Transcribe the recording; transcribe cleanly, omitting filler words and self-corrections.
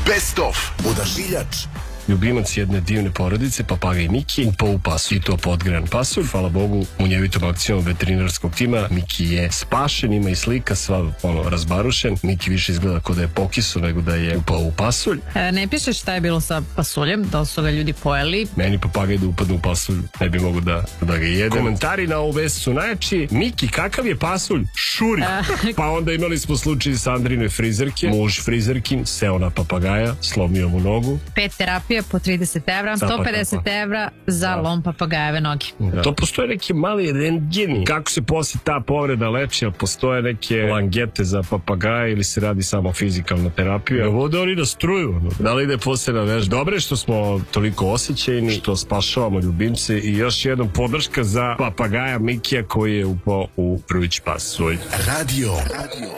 Best of Odašiljač. Ljubimac jedne divne porodice, papagaj Miki, upao u pasulj, i to podgrejan pasulj. Hvala Bogu, munjevitom akcijom veterinarskog tima Miki je spašen, ima i slika, sva razbarušen. Miki više izgleda kao da je pokiso nego da je upao u pasulj. Ne piše šta je bilo sa pasuljem, da li su ga ljudi pojeli. Meni papagaj da upadne u pasulj, ne bi mogu da ga jedem. Komentari na ovu vest su najjači. Miki, kakav je pasulj? Šuri. Pa onda imali smo slučaj Sandrine frizerke. Muž frizerkin seo na papagaja, slomio mu nogu. 5 terapija po 30 evra, 150 evra za lom papagajeve noge. To postoje neki mali rentgeni. Kako se posle ta povreda leči, ali postoje neke langete za papagaje ili se radi samo fizikalna terapija? Vode oni na struju. Da li ide posebna vežba? Dobre je što smo toliko osjećajni, što spašavamo ljubimce i još jednom podrška za papagaja Mikija koji je upao u vruć pasulj. Radio